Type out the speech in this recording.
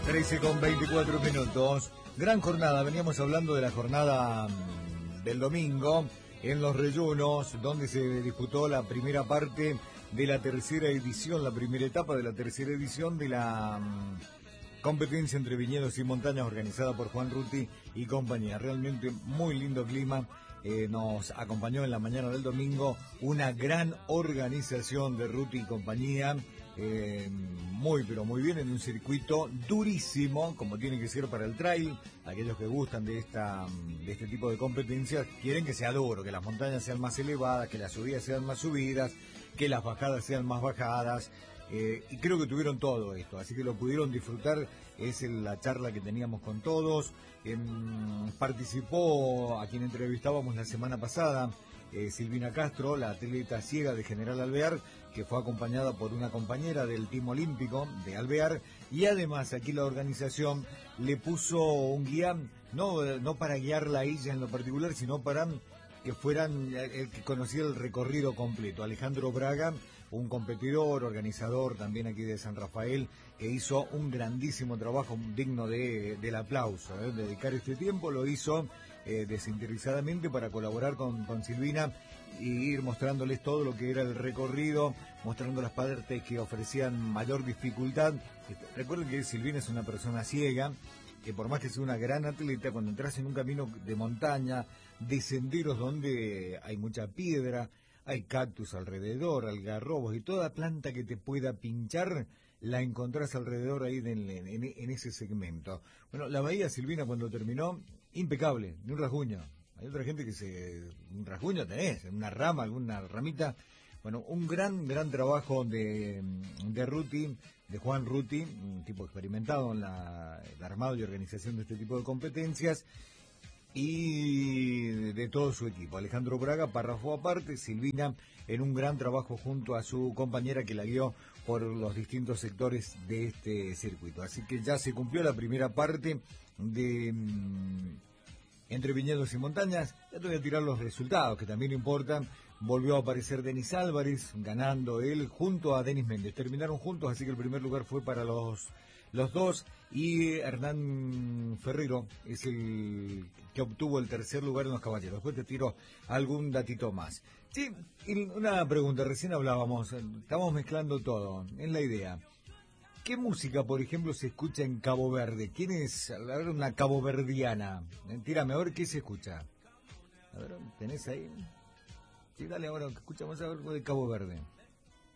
13:24. Gran jornada, veníamos hablando de la jornada del domingo en Los Reyunos, donde se disputó la primera parte de la tercera edición, la primera etapa de la tercera edición de la competencia entre viñedos y montañas organizada por Juan Ruti y compañía. Realmente muy lindo clima. Nos acompañó en la mañana del domingo una gran organización de Ruti y compañía, muy pero muy bien, en un circuito durísimo, como tiene que ser para el trail. Aquellos que gustan de este tipo de competencias quieren que sea duro, que las montañas sean más elevadas, que las subidas sean más subidas, que las bajadas sean más bajadas. Y creo que tuvieron todo esto, así que lo pudieron disfrutar. Es la charla que teníamos con todos. Participó a quien entrevistábamos la semana pasada, Silvina Castro, la atleta ciega de General Alvear, que fue acompañada por una compañera del Team Olímpico de Alvear, y además aquí la organización le puso un guía, no para guiarla a ella en lo particular, sino para que fueran el que conocía el recorrido completo. Alejandro Braga, un competidor, organizador también aquí de San Rafael, que hizo un grandísimo trabajo digno del aplauso. Dedicar este tiempo lo hizo desinteresadamente para colaborar con Silvina y ir mostrándoles todo lo que era el recorrido, mostrando las partes que ofrecían mayor dificultad. Recuerden que Silvina es una persona ciega, que por más que sea una gran atleta, cuando entras en un camino de montaña, de senderos donde hay mucha piedra, hay cactus alrededor, algarrobos, y toda planta que te pueda pinchar, la encontrás alrededor ahí en ese segmento. Bueno, la bahía Silvina cuando terminó, impecable, ni un rasguño. Hay otra gente que un rasguño tenés, una rama, alguna ramita. Bueno, un gran trabajo de Ruti, de Juan Ruti, un tipo experimentado en el armado y organización de este tipo de competencias, y de todo su equipo. Alejandro Braga, párrafo aparte, Silvina en un gran trabajo junto a su compañera que la guió por los distintos sectores de este circuito. Así que ya se cumplió la primera parte de entre viñedos y montañas. Ya te voy a tirar los resultados, que también importan. Volvió a aparecer Denis Álvarez, ganando él junto a Denis Méndez. Terminaron juntos, así que el primer lugar fue para los dos. Y Hernán Ferrero es el que obtuvo el tercer lugar en los caballeros. Después te tiro algún datito más. Sí, y una pregunta, recién hablábamos, estamos mezclando todo, en la idea. ¿Qué música, por ejemplo, se escucha en Cabo Verde? ¿Quién es? A ver, una caboverdiana. Tírame, a ver qué se escucha. A ver, ¿tenés ahí? Sí, dale ahora, escuchamos algo de Cabo Verde.